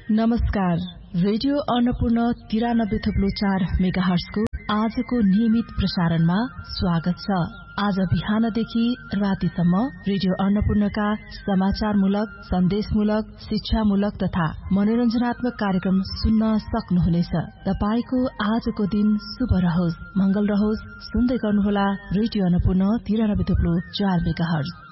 नमस्कार। रेडियो अन्नपूर्ण 93.4 मेगाहर्जको आजको नियमित प्रसारणमा स्वागत छ। आज बिहानदेखि रातिसम्म रेडियो अन्नपूर्णका समाचारमूलक, सन्देशमूलक, शिक्षामूलक तथा मनोरञ्जनात्मक कार्यक्रम सुन्न सक्नुहुनेछ। तपाईको आजको दिन शुभ रहोस्, मंगल रहोस्। सुन्दै गर्नुहोला रेडियो अन्नपूर्ण 93.4 मेगाहर्ज।